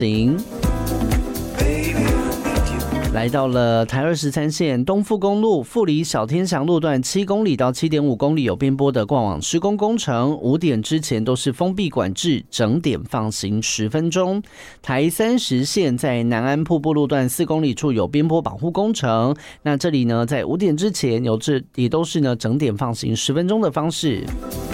来到了台23线东富公路富里小天祥路段7公里到7.5公里有边坡的挂网施工工程，5点之前都是封闭管制，整点放行10分钟。台30线在南安瀑布路段4公里处有边坡保护工程，那这里呢在5点之前也都是呢整点放行10分钟的方式。